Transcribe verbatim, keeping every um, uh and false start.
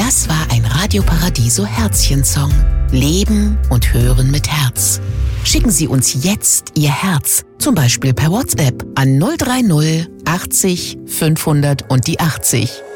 Das war ein Radio Paradiso Herzchen-Song. Leben und Hören mit Herz. Schicken Sie uns jetzt Ihr Herz, zum Beispiel per WhatsApp an null drei null achtzig fünfhundert und die achtzig.